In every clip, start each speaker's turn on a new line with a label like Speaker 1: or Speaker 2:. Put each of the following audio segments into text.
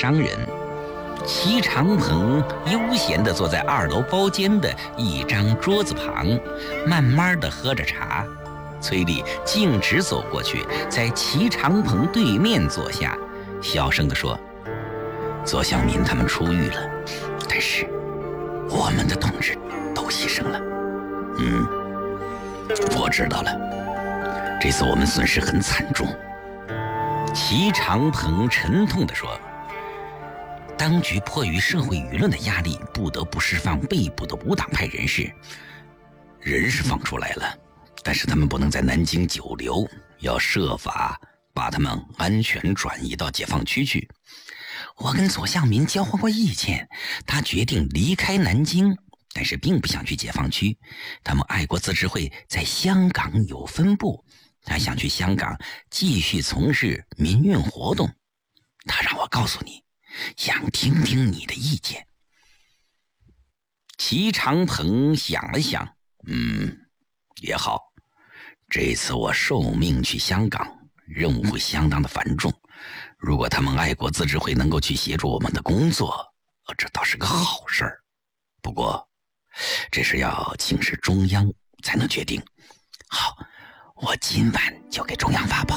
Speaker 1: 商人。齐长鹏悠闲地坐在2楼包间的一张桌子旁，慢慢地喝着茶。崔丽径直走过去，在齐长鹏对面坐下，小声地说：“左相民他们出狱了，但是我们的同志都牺牲了。”“我知道了，这次我们损失很惨重。”齐长鹏沉痛地说：“当局迫于社会舆论的压力，不得不释放被捕的无党派人士。人是放出来了，但是他们不能在南京久留，要设法把他们安全转移到解放区去。我跟左相民交换过意见，他决定离开南京，但是并不想去解放区。他们爱国自治会在香港有分部，他想去香港继续从事民运活动。他让我告诉你，想听听你的意见。”齐长鹏想了想，也好，这次我受命去香港，任务会相当的繁重。如果他们爱国自治会能够去协助我们的工作，这倒是个好事儿。不过，这是要请示中央才能决定。好，我今晚就给中央发报。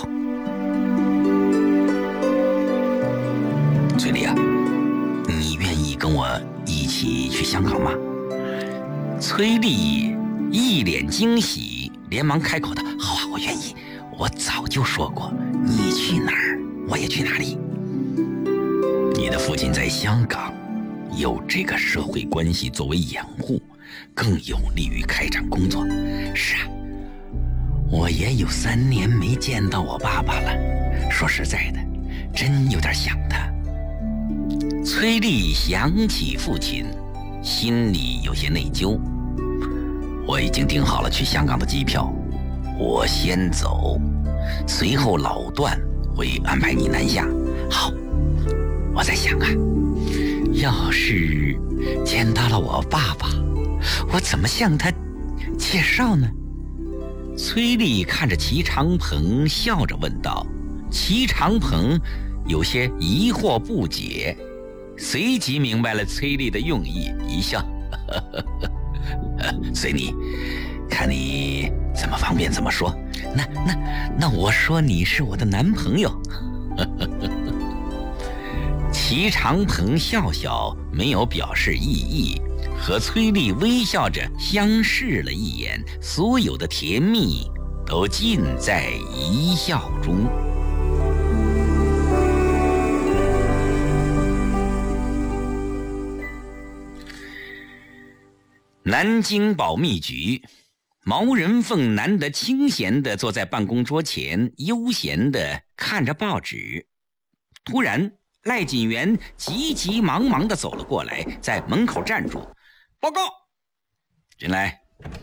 Speaker 1: 崔丽啊，你愿意跟我一起去香港吗？崔丽一脸惊喜，连忙开口的：“好啊，我愿意。我早就说过，你去哪儿，我也去哪里。你的父亲在香港，有这个社会关系作为掩护，更有利于开展工作。是啊，我也有3年没见到我爸爸了，说实在的，真有点想他。”崔丽想起父亲，心里有些内疚。我已经订好了去香港的机票，我先走，随后老段会安排你南下。好，我在想啊，要是见到了我爸爸，我怎么向他介绍呢？崔丽看着齐长鹏，笑着问道。齐长鹏有些疑惑不解，随即明白了崔丽的用意，一笑：“随你，看你怎么方便怎么说。那我说你是我的男朋友。”齐长鹏笑笑，没有表示异议，和崔丽微笑着相视了一眼，所有的甜蜜都尽在一笑中。南京保密局，毛人凤难得清闲地坐在办公桌前，悠闲地看着报纸。突然，赖锦元急急忙忙地走了过来，在门口站住：“报告！”“进来。”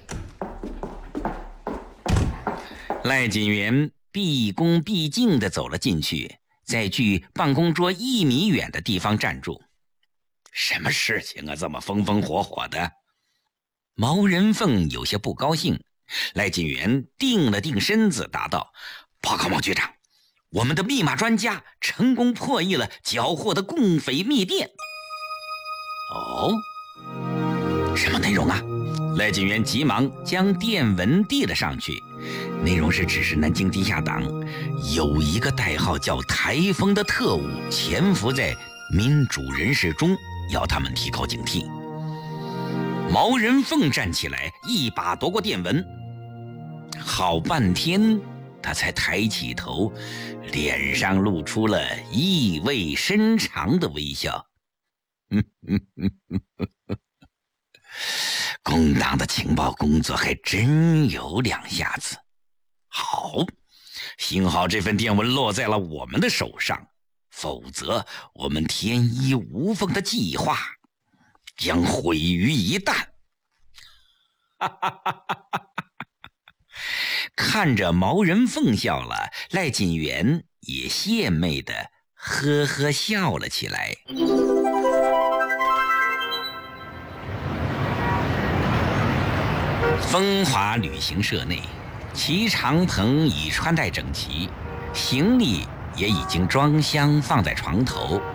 Speaker 1: 赖锦元毕恭毕敬地走了进去，在距办公桌1米远的地方站住。“什么事情啊，这么风风火火的？”毛人凤有些不高兴。赖锦元定了定身子，答道：“报告毛局长，我们的密码专家成功破译了缴获的共匪密电。”“哦，什么内容啊？”赖锦元急忙将电文递了上去。内容是指示南京地下党有一个代号叫台风的特务潜伏在民主人士中，要他们提高警惕。毛人凤站起来，一把夺过电文，好半天他才抬起头，脸上露出了意味深长的微笑。工党的情报工作还真有两下子。好，幸好这份电文落在了我们的手上，否则我们天衣无缝的计划将毁于一旦。看着毛人凤笑了，赖锦元也献媚的呵呵笑了起来。风华旅行社内，齐长鹏已穿戴整齐，行李也已经装箱放在床头。